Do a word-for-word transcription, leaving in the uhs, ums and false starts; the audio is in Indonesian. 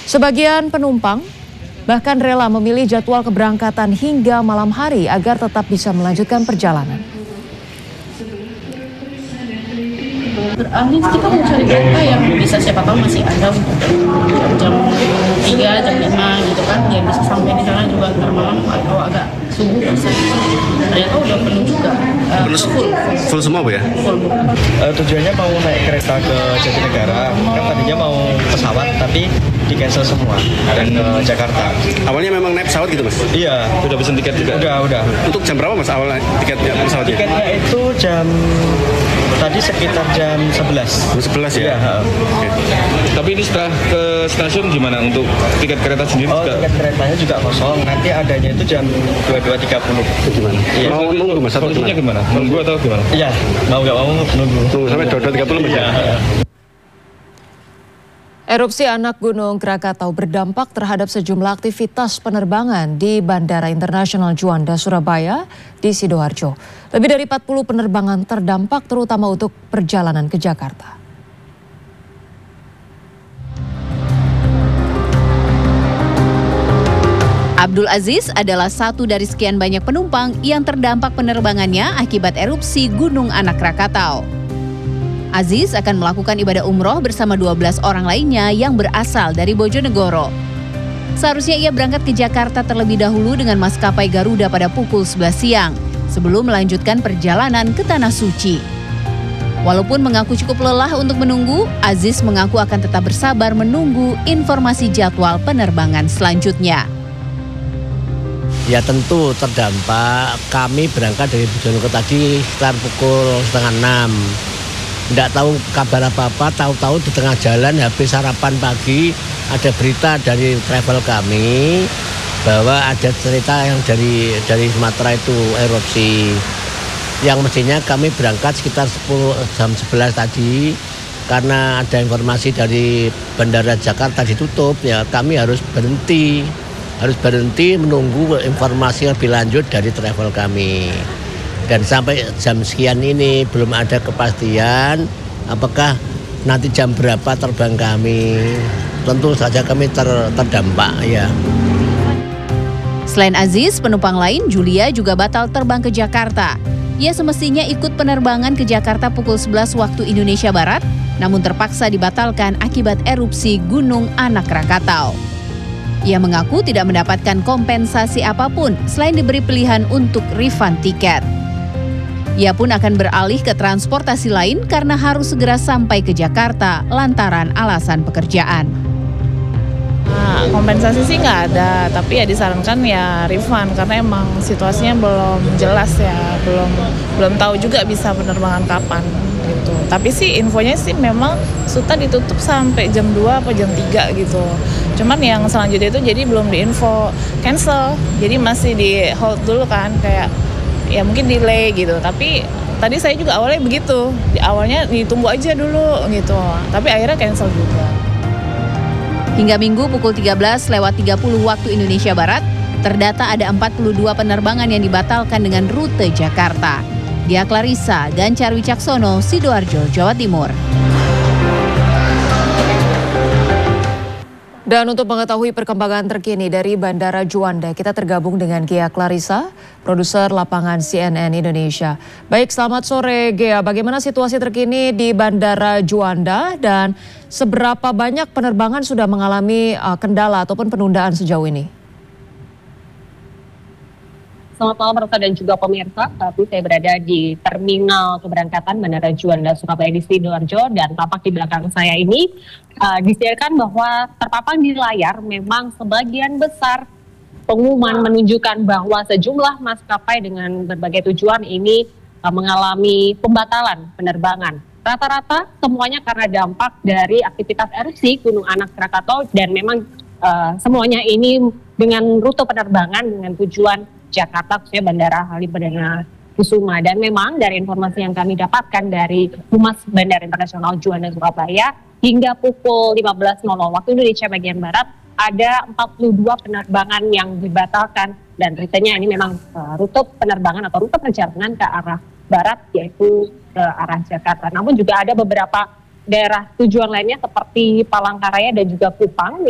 Sebagian penumpang bahkan rela memilih jadwal keberangkatan hingga malam hari agar tetap bisa melanjutkan perjalanan. Beralih kita mau cari kereta yang bisa, siapa tahu masih ada untuk jam tiga, jam lima gitu kan, yang bisa sampai di sana juga ntar malam atau agak subuh bisa. Ternyata udah penuh juga. Uh, Penuh full, full. Full semua Bu ya? Full. Uh, tujuannya mau naik kereta ke Jatinegara, kan tadinya mau pesawat tapi di cancel semua dan ke Jakarta. Awalnya memang naik pesawat gitu Mas? Iya. Udah pesen tiket juga? Udah, udah. Untuk jam berapa Mas awalnya tiketnya pesawatnya? Tiketnya itu jam tadi sekitar jam sebelas. Jam sebelas ya? Iya. Oke. Tapi ini setelah ke stasiun gimana untuk tiket kereta sendiri? Oh, juga? tiket keretanya juga kosong. Nanti adanya itu jam dua puluh dua tiga puluh. Gimana? Iya. Mau nunggu Mas? Atau Solusinya gimana? gimana? Nunggu atau gimana? Iya, mau nggak mau nunggu. Tunggu sampai dua puluh dua tiga puluh Mas? Iya. Erupsi anak Gunung Krakatau berdampak terhadap sejumlah aktivitas penerbangan di Bandara Internasional Juanda, Surabaya di Sidoarjo. Lebih dari empat puluh penerbangan terdampak terutama untuk perjalanan ke Jakarta. Abdul Aziz adalah satu dari sekian banyak penumpang yang terdampak penerbangannya akibat erupsi Gunung Anak Krakatau. Aziz akan melakukan ibadah umroh bersama dua belas orang lainnya yang berasal dari Bojonegoro. Seharusnya ia berangkat ke Jakarta terlebih dahulu dengan maskapai Garuda pada pukul sebelas siang sebelum melanjutkan perjalanan ke Tanah Suci. Walaupun mengaku cukup lelah untuk menunggu, Aziz mengaku akan tetap bersabar menunggu informasi jadwal penerbangan selanjutnya. Ya tentu terdampak. Kami berangkat dari Bojonegoro tadi sekitar pukul setengah enam. Tidak tahu kabar apa-apa, tahu-tahu di tengah jalan habis sarapan pagi ada berita dari travel kami bahwa ada cerita yang dari dari Sumatera itu erupsi. Yang mestinya kami berangkat sekitar sepuluh jam sebelas tadi, karena ada informasi dari Bandara Jakarta ditutup, ya kami harus berhenti. Harus berhenti menunggu informasi lebih lanjut dari travel kami. Dan sampai jam sekian ini belum ada kepastian apakah nanti jam berapa terbang kami. Tentu saja kami ter, terdampak ya. Selain Aziz, penumpang lain Julia juga batal terbang ke Jakarta. Ia semestinya ikut penerbangan ke Jakarta pukul sebelas waktu Indonesia Barat, namun terpaksa dibatalkan akibat erupsi Gunung Anak Krakatau. Ia mengaku tidak mendapatkan kompensasi apapun selain diberi pilihan untuk refund tiket. Ia pun akan beralih ke transportasi lain karena harus segera sampai ke Jakarta lantaran alasan pekerjaan. Nah, kompensasi sih nggak ada, tapi ya disarankan ya refund karena emang situasinya belum jelas ya, belum belum tahu juga bisa penerbangan kapan gitu. Tapi sih infonya sih memang Suta ditutup sampai jam dua atau jam tiga gitu. Cuman yang selanjutnya itu jadi belum diinfo cancel, jadi masih di hold dulu kan, kayak ya mungkin delay gitu. Tapi tadi saya juga awalnya begitu, di awalnya ditunggu aja dulu gitu, tapi akhirnya cancel juga. Hingga Minggu pukul tiga belas lewat tiga puluh waktu Indonesia Barat, terdata ada empat puluh dua penerbangan yang dibatalkan dengan rute Jakarta. Dia Clarissa, Gancar Wicaksono, Sidoarjo, Jawa Timur. Dan untuk mengetahui perkembangan terkini dari Bandara Juanda, kita tergabung dengan Ghea Clarissa, produser lapangan C N N Indonesia. Baik, selamat sore Ghea. Bagaimana situasi terkini di Bandara Juanda dan seberapa banyak penerbangan sudah mengalami uh, kendala ataupun penundaan sejauh ini? Selamat malam Rosa dan juga pemirsa, tapi saya berada di terminal keberangkatan Bandara Juanda Surabaya di Sidoarjo, dan tampak di belakang saya ini uh, disediakan bahwa terpampang di layar memang sebagian besar pengumuman menunjukkan bahwa sejumlah maskapai dengan berbagai tujuan ini uh, mengalami pembatalan penerbangan. Rata-rata semuanya karena dampak dari aktivitas erupsi Gunung Anak Krakatau, dan memang uh, semuanya ini dengan rute penerbangan dengan tujuan Jakarta, khususnya Bandara Halim Perdana Kusuma. Dan memang dari informasi yang kami dapatkan dari Humas Bandara Internasional Juanda Surabaya, hingga pukul lima belas waktu Indonesia bagian Barat ada empat puluh dua penerbangan yang dibatalkan, dan rutenya ini memang uh, rute penerbangan atau rute perjalanan ke arah barat, yaitu ke arah Jakarta. Namun juga ada beberapa daerah tujuan lainnya seperti Palangkaraya dan juga Kupang